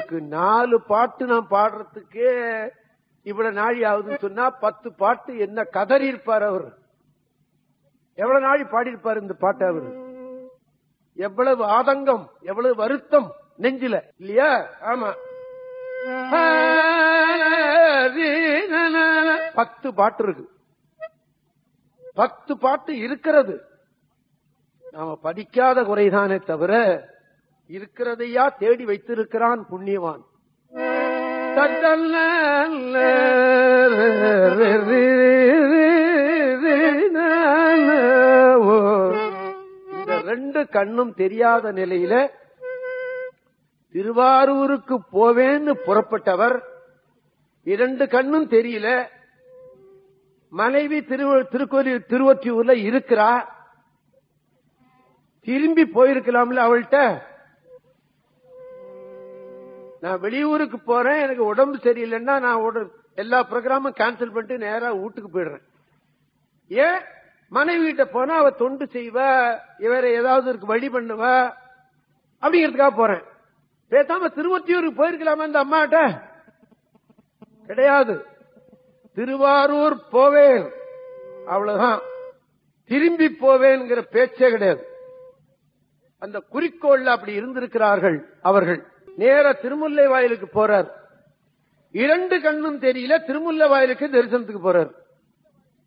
உங்களுக்கு 4 பாட்டு நான் பாடுறதுக்கே இவ்வளவு நாழி ஆகுதுன்னு சொன்னா 10 பாட்டு என்ன கதறி இருப்பார் அவர். எவ்வளவு நாழி பாடியிருப்பார் இந்த பாட்டு அவர். எவ்வளவு ஆதங்கம், எவ்வளவு வருத்தம் நெஞ்சில இல்லையா? ஆமா, 10 பாட்டு இருக்கு. 10 பாட்டு இருக்கிறது. நாம படிக்காத குறைதானே தவிர இருக்கிறதையா தேடி வைத்திருக்கிறான் புண்ணியவான். இந்த 2 கண்ணும் தெரியாத நிலையில திருவாரூருக்கு போவேன்னு புறப்பட்டவர் 2 கண்ணும் தெரியல. மனைவி திருவொற்றியூர்ல இருக்கிறா. திரும்பி போயிருக்கலாம்ல அவள்கிட்ட. நான் வெளியூருக்கு போறேன், எனக்கு உடம்பு சரியில்லைன்னா நான் எல்லா ப்ரோக்ராமும் கேன்சல் பண்ணிட்டு நேரா வீட்டுக்கு போயிடுறேன். ஏன்? மனைவி கிட்ட போனா அவ தொண்டு செய்வா, இவரை ஏதாவது இருக்கு வழி பண்ணுவா அப்படிங்கிறதுக்காக போறேன். பேசாம திருவொற்றியூருக்கு போயிருக்கலாமா இந்த அம்மாட்ட? கிடையாது. திருவாரூர் போவேன் அவ்வளவுதான், திரும்பி போவேன்ங்கிற பேச்சே கிடையாது. அந்த குறிக்கோள்ல அப்படி இருந்திருக்கிறார்கள் அவர்கள். நேர திருமுல்லை வாயிலுக்கு போறார். 2 கண்ணும் தெரியல, திருமுல்லை வாயிலுக்கு தரிசனத்துக்கு போறார்.